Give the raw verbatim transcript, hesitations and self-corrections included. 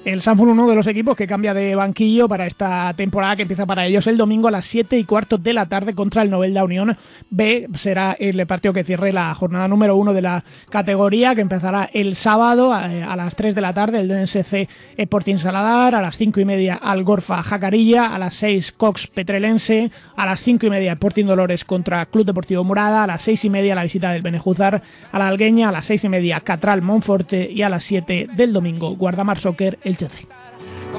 El Sanford, uno de los equipos que cambia de banquillo para esta temporada que empieza para ellos el domingo a las siete y cuarto de la tarde contra el Novelda Unión B. Será el partido que cierre la jornada número uno de la categoría, que empezará el sábado a, a las tres de la tarde el D N S C Sporting Saladar, a las cinco y media Algorfa Jacarilla, a las seis Cox Petrelense, a las cinco y media Sporting Dolores contra Club Deportivo Murada, a las seis y media la visita del Benejúzar a la Algueña, a las seis y media Catral Monforte y a las siete del domingo Guardamar Soccer Elche C.